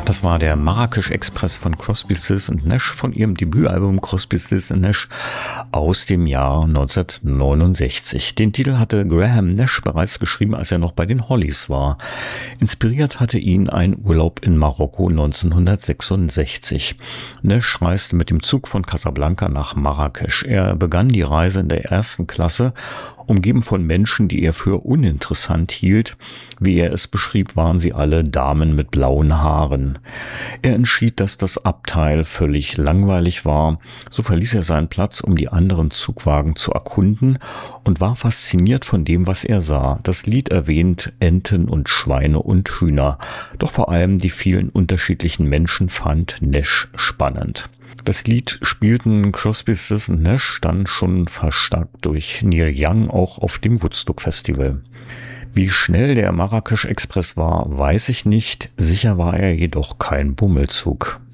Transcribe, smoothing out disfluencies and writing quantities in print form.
Das war der Marrakesch Express von Crosby, Stills Nash von ihrem Debütalbum Crosby, Stills Nash aus dem Jahr 1969. Den Titel hatte Graham Nash bereits geschrieben, als er noch bei den Hollies war. Inspiriert hatte ihn ein Urlaub in Marokko 1966. Nash reiste mit dem Zug von Casablanca nach Marrakesch. Er begann die Reise in der ersten Klasse, umgeben von Menschen, die er für uninteressant hielt. Wie er es beschrieb, waren sie alle Damen mit blauen Haaren. Er entschied, dass das Abteil völlig langweilig war. So verließ er seinen Platz, um die anderen Zugwagen zu erkunden und war fasziniert von dem, was er sah. Das Lied erwähnt Enten und Schweine und Hühner. Doch vor allem die vielen unterschiedlichen Menschen fand Nash spannend. Das Lied spielten Crosby, Stills Nash dann schon verstärkt durch Neil Young auch auf dem Woodstock Festival. Wie schnell der Marrakesch Express war, weiß ich nicht. Sicher war er jedoch kein Bummelzug.